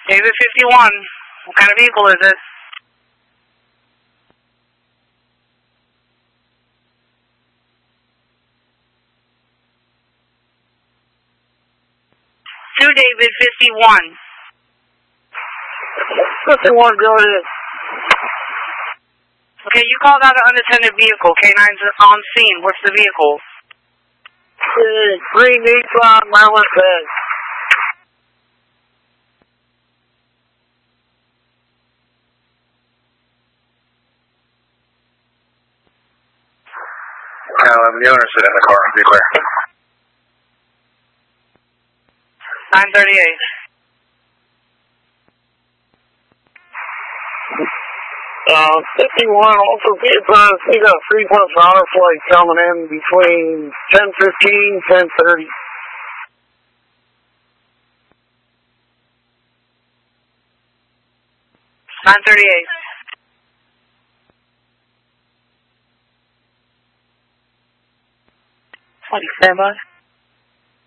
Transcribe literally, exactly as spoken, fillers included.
David fifty-one, what kind of vehicle is it? To David fifty-one. fifty-one, go ahead. Okay, you called out an unattended vehicle. K nine's on scene. What's the vehicle? It's green Nissan Merlin Benz. Um, the owner sit in the car. Be clear. nine thirty-eight. Uh, fifty-one, also be advised, we got a three plus hour flight coming in between ten fifteen, ten thirty. nine thirty-eight. Flight standby.